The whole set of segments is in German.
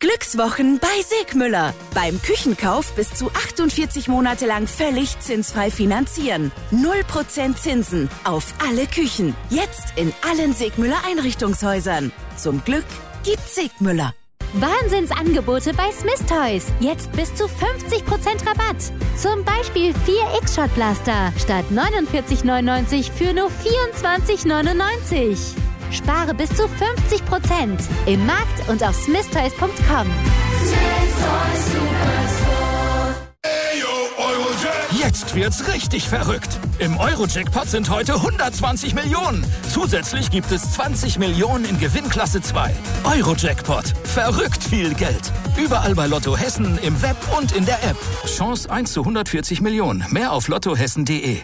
Glückswochen bei Segmüller. Beim Küchenkauf bis zu 48 Monate lang völlig zinsfrei finanzieren. 0% Zinsen auf alle Küchen. Jetzt in allen Segmüller Einrichtungshäusern. Zum Glück gibt's Segmüller. Wahnsinnsangebote bei Smith Toys. Jetzt bis zu 50% Rabatt. Zum Beispiel 4 X-Shot-Blaster statt 49,99 für nur 24,99. Spare bis zu 50% im Markt und auf smithtoys.com. Jetzt wird's richtig verrückt. Im Euro-Jackpot sind heute 120 Millionen. Zusätzlich gibt es 20 Millionen in Gewinnklasse 2. Euro-Jackpot. Verrückt viel Geld. Überall bei Lotto Hessen, im Web und in der App. Chance 1 zu 140 Millionen. Mehr auf lottohessen.de.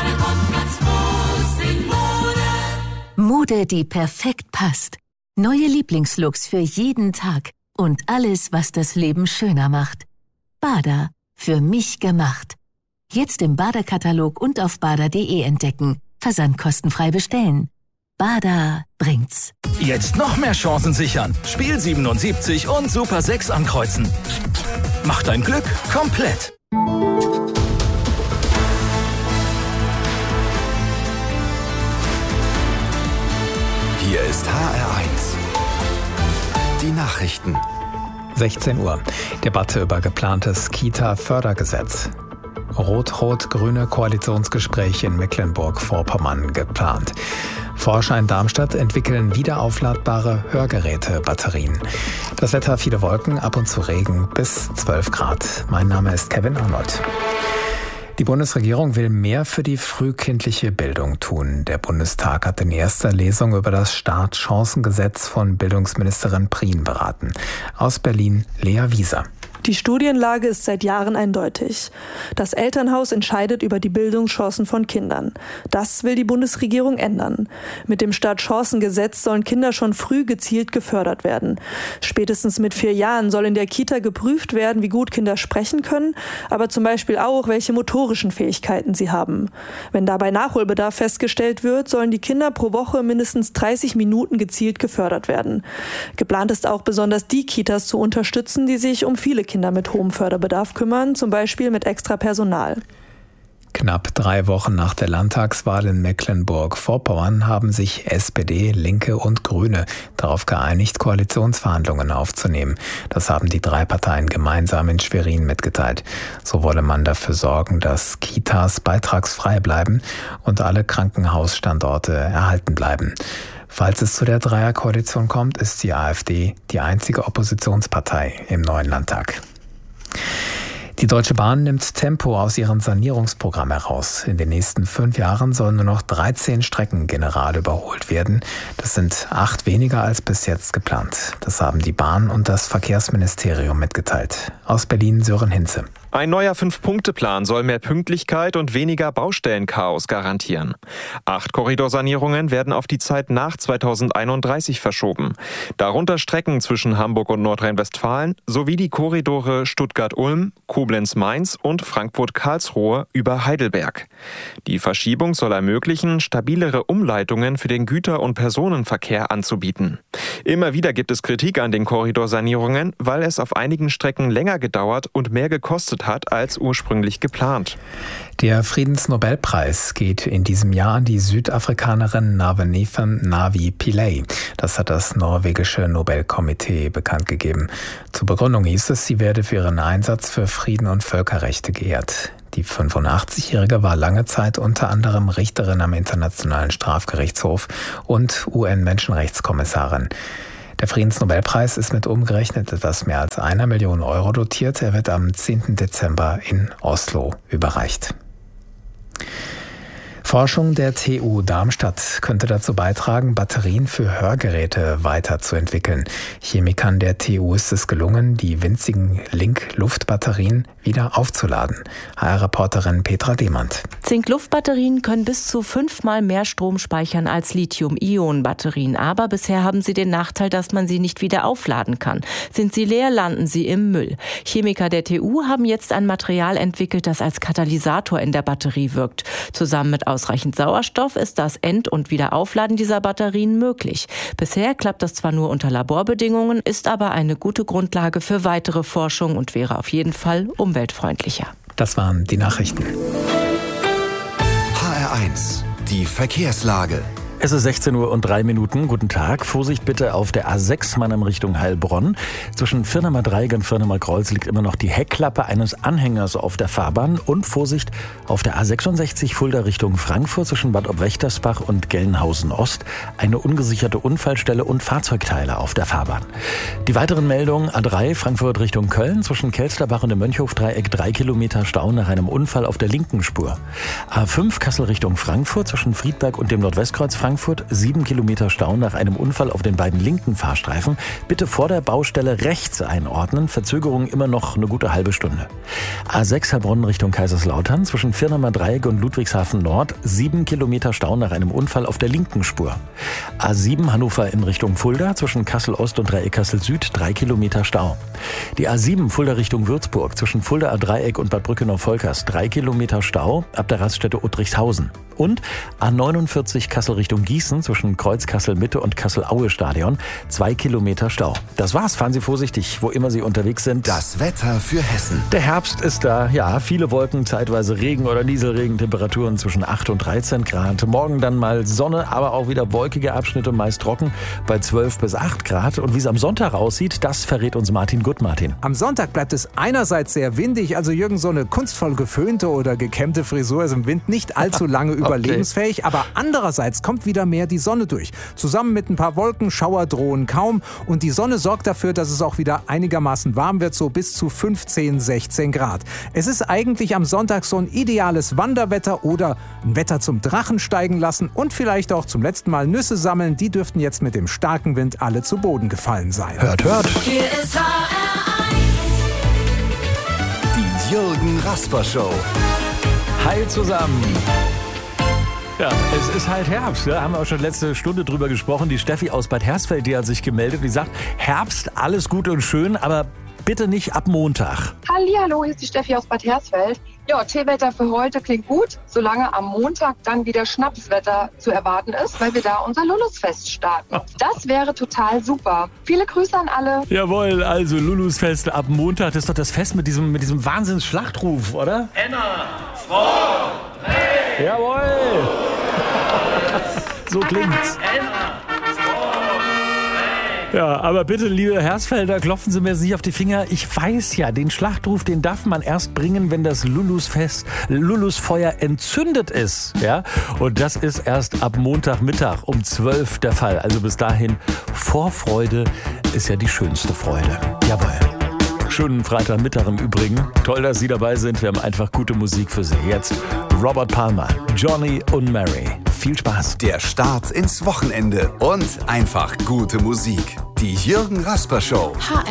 Mode, die perfekt passt. Neue Lieblingslooks für jeden Tag. Und alles, was das Leben schöner macht. Bader. Für mich gemacht. Jetzt im Bader-Katalog und auf bader.de entdecken. Versandkostenfrei bestellen. Bader bringt's. Jetzt noch mehr Chancen sichern. Spiel 77 und Super 6 ankreuzen. Mach dein Glück komplett. Hier ist HR1. Die Nachrichten. 16 Uhr. Debatte über geplantes Kita-Fördergesetz. Rot-Rot-Grüne Koalitionsgespräch in Mecklenburg-Vorpommern geplant. Forscher in Darmstadt entwickeln wiederaufladbare Hörgeräte-Batterien. Das Wetter, viele Wolken, ab und zu Regen, bis 12 Grad. Mein Name ist Kevin Arnold. Die Bundesregierung will mehr für die frühkindliche Bildung tun. Der Bundestag hat in erster Lesung über das Startchancengesetz von Bildungsministerin Prien beraten. Aus Berlin, Lea Wieser. Die Studienlage ist seit Jahren eindeutig. Das Elternhaus entscheidet über die Bildungschancen von Kindern. Das will die Bundesregierung ändern. Mit dem Startchancengesetz sollen Kinder schon früh gezielt gefördert werden. Spätestens mit 4 Jahren soll in der Kita geprüft werden, wie gut Kinder sprechen können, aber zum Beispiel auch, welche motorischen Fähigkeiten sie haben. Wenn dabei Nachholbedarf festgestellt wird, sollen die Kinder pro Woche mindestens 30 Minuten gezielt gefördert werden. Geplant ist auch, besonders die Kitas zu unterstützen, die sich um viele Kinder mit hohem Förderbedarf kümmern, zum Beispiel mit extra Personal. Knapp 3 Wochen nach der Landtagswahl in Mecklenburg-Vorpommern haben sich SPD, Linke und Grüne darauf geeinigt, Koalitionsverhandlungen aufzunehmen. Das haben die 3 Parteien gemeinsam in Schwerin mitgeteilt. So wolle man dafür sorgen, dass Kitas beitragsfrei bleiben und alle Krankenhausstandorte erhalten bleiben. Falls es zu der Dreierkoalition kommt, ist die AfD die einzige Oppositionspartei im neuen Landtag. Die Deutsche Bahn nimmt Tempo aus ihrem Sanierungsprogramm heraus. In den nächsten 5 Jahren sollen nur noch 13 Strecken general überholt werden. Das sind 8 weniger als bis jetzt geplant. Das haben die Bahn und das Verkehrsministerium mitgeteilt. Aus Berlin Sören Hinze. Ein neuer 5-Punkte-Plan soll mehr Pünktlichkeit und weniger Baustellenchaos garantieren. 8 Korridorsanierungen werden auf die Zeit nach 2031 verschoben. Darunter Strecken zwischen Hamburg und Nordrhein-Westfalen sowie die Korridore Stuttgart-Ulm, Koblenz-Mainz und Frankfurt-Karlsruhe über Heidelberg. Die Verschiebung soll ermöglichen, stabilere Umleitungen für den Güter- und Personenverkehr anzubieten. Immer wieder gibt es Kritik an den Korridorsanierungen, weil es auf einigen Strecken länger gedauert und mehr gekostet hat als ursprünglich geplant. Der Friedensnobelpreis geht in diesem Jahr an die Südafrikanerin Navenethem Navi Pillay. Das hat das norwegische Nobelkomitee bekannt gegeben. Zur Begründung hieß es, sie werde für ihren Einsatz für Frieden und Völkerrechte geehrt. Die 85-Jährige war lange Zeit unter anderem Richterin am Internationalen Strafgerichtshof und UN-Menschenrechtskommissarin. Der Friedensnobelpreis ist mit umgerechnet etwas mehr als 1 Million Euro dotiert. Er wird am 10. Dezember in Oslo überreicht. Forschung der TU Darmstadt könnte dazu beitragen, Batterien für Hörgeräte weiterzuentwickeln. Chemikern der TU ist es gelungen, die winzigen Link-Luftbatterien wieder aufzuladen. HR-Reporterin Petra Demand. Zink-Luft-Batterien können bis zu 5-mal mehr Strom speichern als Lithium-Ionen-Batterien. Aber bisher haben sie den Nachteil, dass man sie nicht wieder aufladen kann. Sind sie leer, landen sie im Müll. Chemiker der TU haben jetzt ein Material entwickelt, das als Katalysator in der Batterie wirkt. Zusammen mit ausreichend Sauerstoff ist das End- und Wiederaufladen dieser Batterien möglich. Bisher klappt das zwar nur unter Laborbedingungen, ist aber eine gute Grundlage für weitere Forschung und wäre auf jeden Fall umweltfreundlicher. Das waren die Nachrichten. HR1, die Verkehrslage. Es ist 16:03 Uhr. Guten Tag. Vorsicht bitte auf der A6 Mannheim Richtung Heilbronn. Zwischen Firnemer Dreieck und Firnemer Kreuz liegt immer noch die Heckklappe eines Anhängers auf der Fahrbahn. Und Vorsicht auf der A66 Fulda Richtung Frankfurt zwischen Bad Obwächtersbach und Gelnhausen Ost. Eine ungesicherte Unfallstelle und Fahrzeugteile auf der Fahrbahn. Die weiteren Meldungen: A3 Frankfurt Richtung Köln zwischen Kelsterbach und dem Mönchhof-Dreieck 3 Kilometer Stau nach einem Unfall auf der linken Spur. A5 Kassel Richtung Frankfurt zwischen Friedberg und dem Nordwestkreuz Frankfurt 7 Kilometer Stau nach einem Unfall auf den beiden linken Fahrstreifen. Bitte vor der Baustelle rechts einordnen. Verzögerung immer noch eine gute halbe Stunde. A6 Heilbronn Richtung Kaiserslautern zwischen Firnemer Dreieck und Ludwigshafen Nord 7 Kilometer Stau nach einem Unfall auf der linken Spur. A7 Hannover in Richtung Fulda zwischen Kassel Ost und Dreieck Kassel Süd 3 Kilometer Stau. Die A7 Fulda Richtung Würzburg zwischen Fulda Dreieck und Bad Brückenau-Volkers 3 Kilometer Stau ab der Raststätte Uttrichshausen. Und A49 Kassel Richtung Gießen zwischen Kreuz Kassel Mitte und Kassel-Aue Stadion 2 Kilometer Stau. Das war's. Fahren Sie vorsichtig, wo immer Sie unterwegs sind. Das Wetter für Hessen. Der Herbst ist da. Ja, viele Wolken, zeitweise Regen oder Nieselregen, Temperaturen zwischen 8 und 13 Grad. Morgen dann mal Sonne, aber auch wieder wolkige Abschnitte, meist trocken bei 12 bis 8 Grad. Und wie es am Sonntag aussieht, das verrät uns Martin Guttmartin. Am Sonntag bleibt es einerseits sehr windig, also Jürgen, so eine kunstvoll geföhnte oder gekämmte Frisur ist im Wind nicht allzu lange überlebensfähig, aber andererseits kommt wieder mehr die Sonne durch. Zusammen mit ein paar Wolken, Schauer drohen kaum und die Sonne sorgt dafür, dass es auch wieder einigermaßen warm wird, so bis zu 15, 16 Grad. Es ist eigentlich am Sonntag so ein ideales Wanderwetter oder ein Wetter zum Drachen steigen lassen und vielleicht auch zum letzten Mal Nüsse sammeln. Die dürften jetzt mit dem starken Wind alle zu Boden gefallen sein. Hört, hört. Hier ist HR1. Die Jürgen Rasper Show. Hi zusammen. Ja, es ist halt Herbst. Da haben wir auch schon letzte Stunde drüber gesprochen. Die Steffi aus Bad Hersfeld, die hat sich gemeldet. Die sagt, Herbst, alles gut und schön, aber bitte nicht ab Montag. Hallihallo, hier ist die Steffi aus Bad Hersfeld. Ja, Teewetter für heute klingt gut, solange am Montag dann wieder Schnapswetter zu erwarten ist, weil wir da unser Lulusfest starten. Das wäre total super. Viele Grüße an alle. Jawohl, also Lulusfest ab Montag. Das ist doch das Fest mit diesem Wahnsinns-Schlachtruf, oder? Enna, Frau, hey! Jawohl! So klingt's. Ja, aber bitte, liebe Hersfelder, klopfen Sie mir nicht auf die Finger. Ich weiß ja, den Schlachtruf, den darf man erst bringen, wenn das Lulusfeuer entzündet ist. Ja? Und das ist erst ab Montagmittag um 12 der Fall. Also bis dahin, Vorfreude ist ja die schönste Freude. Jawohl. Schönen Freitagmittag im Übrigen. Toll, dass Sie dabei sind. Wir haben einfach gute Musik für Sie. Jetzt Robert Palmer, Johnny und Mary. Viel Spaß. Der Start ins Wochenende und einfach gute Musik. Die Jürgen Rasper Show. HR